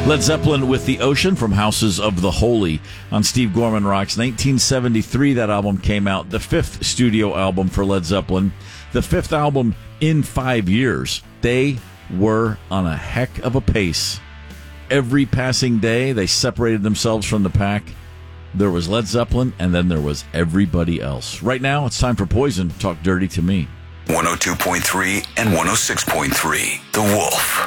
Led Zeppelin with The Ocean from Houses of the Holy on Steve Gorman Rocks. 1973, that album came out. The fifth studio album for Led Zeppelin. The fifth album in 5 years. They were on a heck of a pace. Every passing day, they separated themselves from the pack. There was Led Zeppelin, and then there was everybody else. Right now, it's time for Poison. Talk dirty to me. 102.3 and 106.3. The Wolf.